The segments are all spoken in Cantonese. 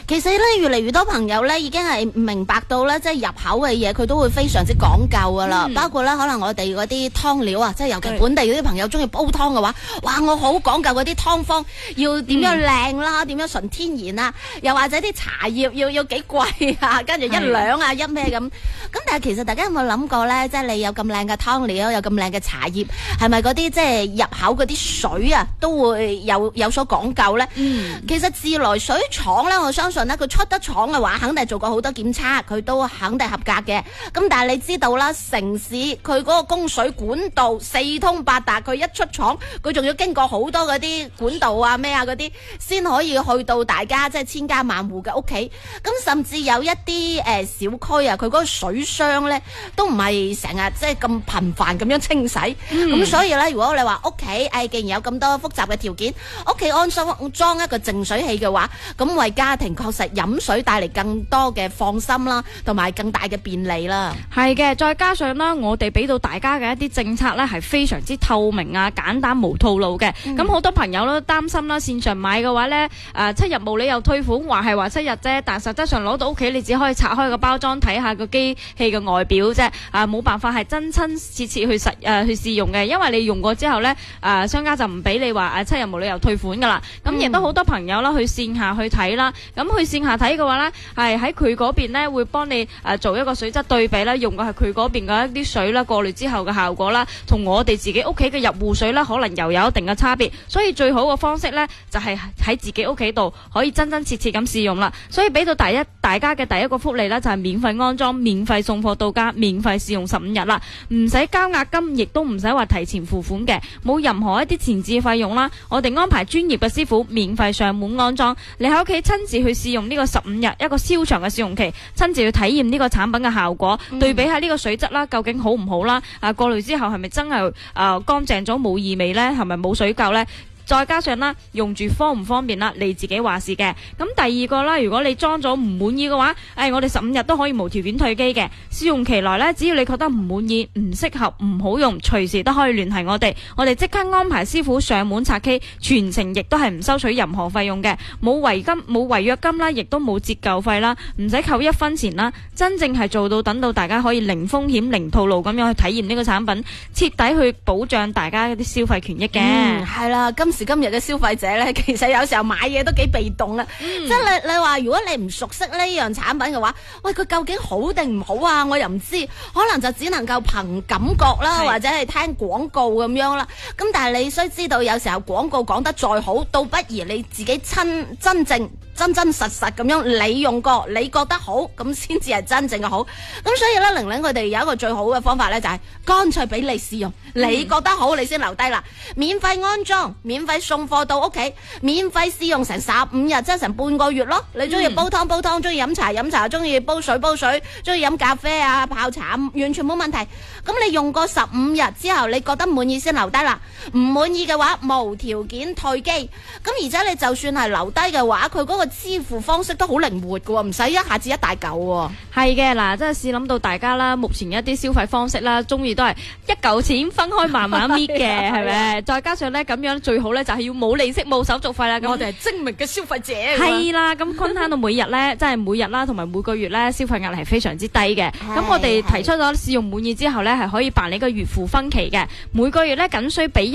其實咧，越嚟越多朋友咧已經係明白到咧，即係入口嘅嘢佢都會非常之講究噶啦。包括咧，可能我哋嗰啲湯料啊，即係尤其本地嗰啲朋友中意煲湯嘅話，哇！我好講究嗰啲湯方要點樣靚啦，點樣純天然啊，又或者啲茶葉要幾貴啊，跟住1兩啊，一咩咁。咁但係其實大家有冇諗過咧？即係你有咁靚嘅湯料，有咁靚嘅茶葉，係咪嗰啲即係入口嗰啲水啊，都會有所講究咧？其實自來水廠咧，我相信咧，佢出得廠嘅話，肯定係做過好多檢測，佢都肯定合格嘅。咁但係你知道啦，城市佢嗰個供水管道四通八達，佢一出廠，佢仲要經過好多嗰啲管道啊咩啊嗰啲，先可以去到大家即係千家萬戶嘅屋企。咁甚至有一啲小區啊，佢嗰個水箱咧都唔係成日即係咁頻繁咁樣清洗。咁所以咧，如果你話屋企既然有咁多複雜嘅條件，屋企安裝一個淨水器嘅話，咁為家庭確實飲水帶嚟更多嘅放心啦，同埋更大嘅便利啦。 係嘅，再加上啦，我哋俾到大家嘅一啲政策咧，係非常之透明啊、簡單無套路嘅。咁好多朋友都擔心啦，線上買嘅話咧，7日無理由退款，話係話7日啫，但實質上攞到屋企，你只可以拆開個包裝睇下個機器嘅外表啫，冇辦法係真真切切去試用嘅，因為你用過之後咧，商家就唔俾你話7日無理由退款噶啦。咁亦都好多朋友啦去線下去睇啦，咁去線下睇嘅話咧，係喺佢嗰邊咧會幫你做一個水質對比啦，用嘅係佢嗰邊嘅一啲水啦，過濾之後嘅效果啦，同我哋自己屋企嘅入戶水啦，可能又有一定嘅差別。所以最好嘅方式咧，就係喺自己屋企度可以真真切切咁試用啦。所以俾到大家嘅第一個福利咧，就係免費安裝、免費送貨到家、免費試用15日啦，唔使交押金，亦都唔使話提前付款嘅，冇任何一啲前置費用啦。我哋安排專業嘅師傅免費上門安裝，你喺屋企親自去試用呢個15日一個超長嘅試用期，親自去體驗呢個產品嘅效果，對比下呢個水質啦，究竟好唔好啦？過濾之後係咪真係乾淨咗冇異味呢？係咪冇水垢呢？再加上啦，用住方唔方便啦，你自己話事嘅。咁第二個啦，如果你裝咗唔滿意嘅話，我哋15日都可以無條件退機嘅。試用期內呢，只要你覺得唔滿意、唔適合、唔好用，隨時都可以聯繫我哋即刻安排師傅上門拆機，全程亦都係唔收取任何費用嘅，冇違約金啦，亦都冇折舊費啦，唔使扣1分錢啦，真正係做到等到大家可以零風險、零套路咁樣去體驗呢個產品，徹底去保障大家啲消費權益嘅。 係啦，今時今日嘅消費者咧，其實有時候買嘢都幾被動啊！即係你話，如果你唔熟悉呢樣產品嘅話，喂，佢究竟好定唔好啊？我又唔知，可能就只能夠憑感覺啦，或者係聽廣告咁樣啦。咁但係你需知道，有時候廣告講得再好，倒不如你自己真正真實咁樣你用過，你覺得好，咁先至係真正嘅好。咁所以咧，玲玲佢哋有一個最好嘅方法咧，就係乾脆俾你試用，你覺得好你先留低啦，免費安裝，免費送貨到屋企，免費試用成15日，即係成半個月咯。你中意煲湯煲湯，中意飲茶，中意煲水煲水，中意飲咖啡啊泡茶，完全冇問題。咁你用過15日之後，你覺得滿意先留低啦，唔滿意嘅話無條件退機。咁而且你就算係留低嘅話，佢嗰個支付方式都好靈活嘅，唔使一下子一大嚿。 係嘅，嗱，真係試諗到大家啦，目前一啲消費方式啦，中意都係一嚿錢分開慢慢搣嘅，係咪？再加上咧咁樣最好咧就係要冇利息冇手續費啦。咁我哋係精明嘅消費者。 係啦，咁均攤到每日咧，即係每日啦，同埋每個月咧，消費壓力係非常之低嘅。咁我哋提出咗試用滿意之後咧，係可以辦理個月付分期嘅，每個月咧僅需俾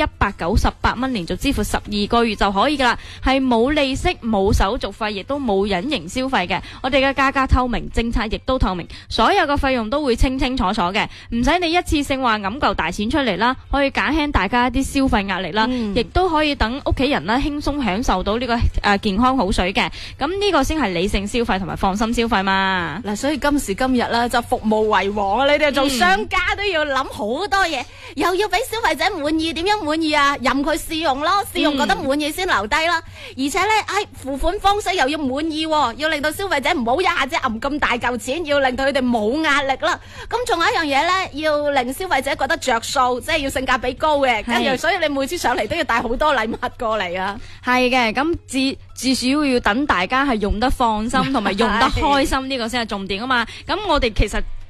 198蚊，連續支付12個月就可以噶啦，係冇利息冇手續費，亦都冇隱形消費嘅。我哋嘅價格透明，政策亦都透明，所有嘅費用都會清清楚楚嘅，唔使你一次性話揞嚿大錢出嚟啦，可以減輕大家一啲消費壓力啦，亦都可以等屋企人啦輕鬆享受到呢個健康好水嘅。咁呢個先係理性消費同埋放心消費嘛。 嗱，所以今時今日咧就服務為王啊！你哋做商家都要諗好多嘢，又要俾消費者滿意，點樣滿意啊？任佢試用咯，試用覺得滿意先留低啦。而且咧，付款方式又要滿意，要令到消費者唔好一下子揞咁大嚿錢，要令到佢哋冇壓力啦。咁仲有一樣嘢咧，要令消費者覺得着數，即係要性價比高嘅。跟住，所以你每次上嚟都要帶好多禮物過嚟啊。 係嘅，咁至少要等大家係用得放心同埋用得開心，呢個先係重點啊嘛。咁我哋其實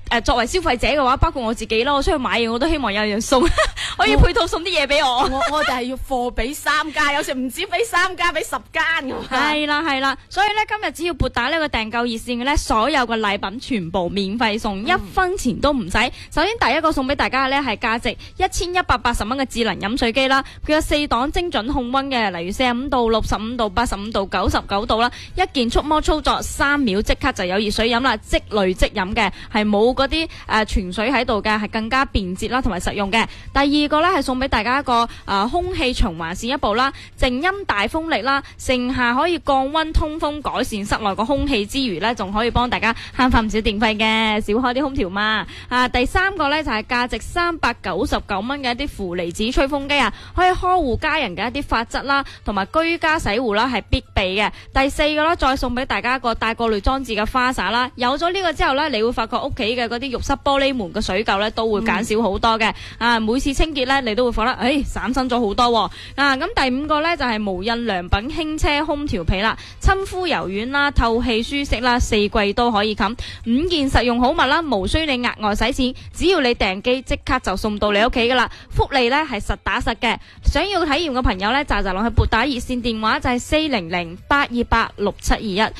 作為消費者嘅話，包括我自己啦，我出去買嘢我都希望有樣送，可以配套送啲嘢俾我。 我就係要貨俾3家，有時唔止俾3家，俾10間㗎。 係啦，所以咧今日只要撥打呢個訂購熱線嘅咧，所有嘅禮品全部免費送，1分錢都唔使。首先第一個送俾大家嘅咧係價值1180蚊嘅智能飲水機啦，佢有4檔精準控溫嘅，例如45度、65度、85度、99度啦，一鍵觸摸操作3秒即刻就有熱水飲啦，即濾即飲嘅，係冇嗰啲泉水喺度嘅，係更加便捷啦同埋實用嘅。第二個咧係送俾大家一個空氣循環扇一部啦，靜音大風力啦，盛夏可以降溫通風，改善室內個空氣之餘咧，仲可以幫大家慳翻唔少電費嘅，少開啲空調嘛。第三個咧就係價值399蚊嘅一啲負離子吹風機啊，可以呵護家人嘅一啲髮質啦，同埋居家洗護啦係必備嘅。第四個啦，再送俾大家一個帶過濾裝置嘅花灑啦。有咗呢個之後咧，你會發覺屋企嘅嗰啲浴室玻璃門嘅水垢咧都會減少好多嘅。每次清潔咧，你都會覺得省心咗好多。咁第五個咧就係無印良品輕車空調被啦，親膚柔軟啦，透氣舒適啦，4季都可以冚，5件實用好物啦，無需你額外使錢，只要你訂機即刻就送到你屋企噶啦，福利咧係實打實嘅。想要體驗嘅朋友咧，就落去撥打熱線電話就係400-828-6721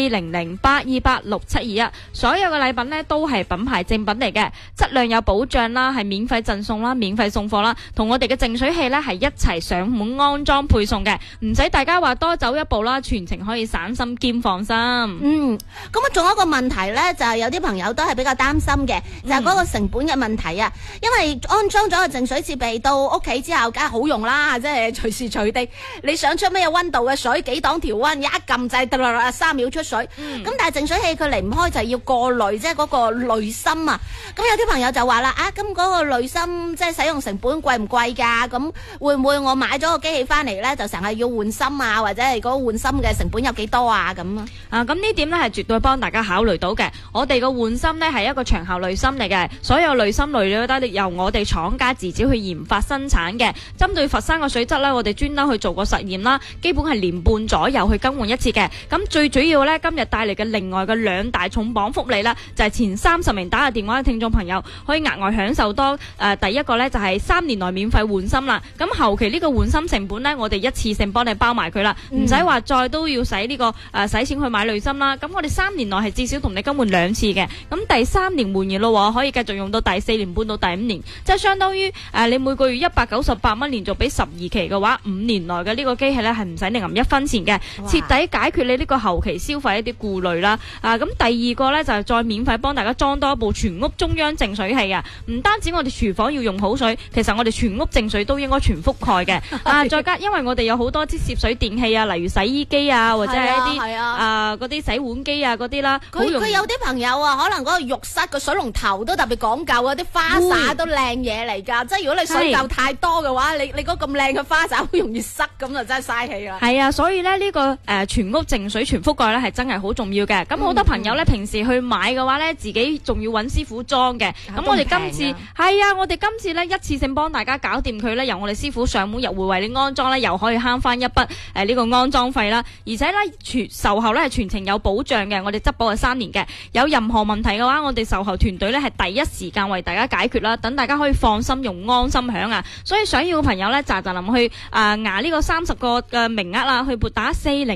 400-828-6721。所有嘅禮品咧都係品牌正品嚟嘅，質量有保障啦，係免費贈送啦，免費送貨啦，同我哋嘅淨水器咧係一齊上門安裝配送嘅，唔使大家話多走一步啦，全程可以省心兼放心。 咁啊，仲有一個問題咧，就係有啲朋友都係比較擔心嘅，就係嗰個成本嘅問題啊。因為安裝咗個淨水設備到屋企之後，梗係好用啦，即係隨時隨地你想出咩溫度嘅水，幾檔調溫，一撳掣，3秒出水。咁但係淨水器佢離唔開就係要過濾，即係嗰個濾芯啊。咁有啲朋友就話啦，咁嗰個濾芯即係使用成本貴唔貴㗎？咁會唔會我買咗個機器翻嚟咧，就成日要換芯啊，或者係嗰個換芯嘅成本有幾多啊？咁咁呢點咧係絕對幫大家考慮到嘅。我哋個換芯咧係一個長效濾芯嚟嘅，所有濾芯濾料都得由我哋廠家自己去研發生產嘅。針對佛山個水質咧，我哋專登去做過實驗啦，基本係年半左右去更換一次嘅。咁最主要咧，今日帶嚟嘅另外嘅2大重磅福利啦，就係前30名打嘅電話嘅聽眾朋友可以額外享受多第一個咧就係3年內免費換芯啦。咁後期呢個換芯成本咧，我哋一次性幫你包埋佢啦，唔使話再都要使呢個使錢去買濾芯啦。咁我哋3年內係至少同你更換2次嘅。咁第3年換完咯，可以繼續用到第4年半到第5年，即係相當於你每個月198蚊連續俾12期嘅話，5年內嘅呢個機器咧係唔使你揞1分錢嘅，徹底解決你呢個後期消費一啲顧慮啦。咁第二個咧就係再免費幫大家裝多一部全屋中央淨水器啊！唔單止我哋廚房要用好水，其實我哋全屋淨水都應該全覆蓋嘅。再加因為我哋有好多啲攝水電器啊，例如洗衣機啊，或者係一啲嗰啲洗碗機啊嗰啲啦。 佢有啲朋友啊，可能嗰個浴室個水龍頭都特別講究啊，啲花灑都靚嘢嚟㗎。即係如果你水夠太多嘅話，你嗰咁靚嘅花灑好容易塞，咁就真係嘥氣啦。 係啊，所以咧呢個全屋淨水全覆蓋咧係真係好重要嘅。咁好多朋友咧平時去買嘅話咧，自己仲要揾師傅裝嘅。咁我哋今次我哋今次咧一次性幫大家搞掂佢咧，由我哋師傅上門入戶為你安裝咧，又可以慳翻一筆呢個安裝費啦。而且咧售後咧係全程有保障嘅，我哋質保係3年嘅。有任何問題嘅話，我哋售後團隊咧係第一時間為大家解決啦，等大家可以放心用安心響啊。所以想要嘅朋友咧，臨去拿呢個30個嘅名額啦，去撥打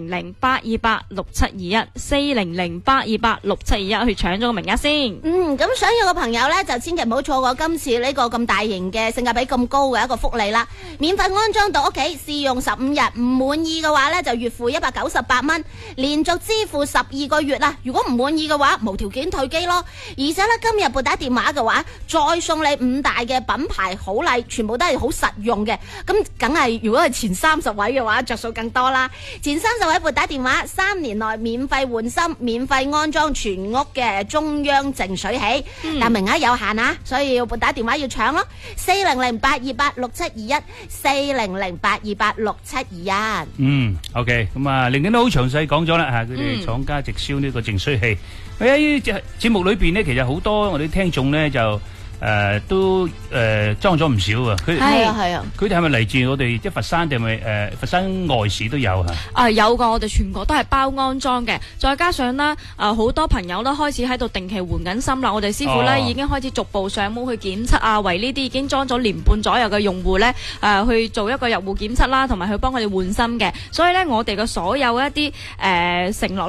400-828-6721 400-828-6721去搶咗個名額先。 咁想要嘅朋友咧，就千祈唔好錯過今次呢個咁大型嘅性價比咁高嘅一個福利啦！免費安裝到屋企，試用15日，唔滿意嘅話咧就月付198蚊，連續支付12個月啦。如果唔滿意嘅話，無條件退機咯。而且咧今日撥打電話嘅話，再送你5大嘅品牌好禮，全部都係好實用嘅。咁梗係如果係前30位嘅話，着數更多啦。前30位撥打電話，3年內免費換芯，免費安裝全屋嘅中央淨水器，但名額有限啊，所以要撥打電話要搶咯。400-828-6721 400-828-6721。 OK， 咁啊，玲玲都好詳細講咗啦吓，佢哋廠家直銷呢個淨水器。喺節目裏邊咧，其實好多我哋聽眾咧就都裝咗唔少啊。 係啊， 佢哋係咪嚟自我哋即係佛山定係咪佛山外市都有嚇？ 有個，我哋全國都係包安裝嘅，再加上啦，好多朋友都開始喺度定期換緊芯啦。我哋師傅咧已經開始逐步上門去檢測啊，為呢啲已經裝咗年半左右嘅用戶咧，去做一個入戶檢測啦，同埋去幫佢哋換芯嘅。所以咧，我哋嘅所有一啲承諾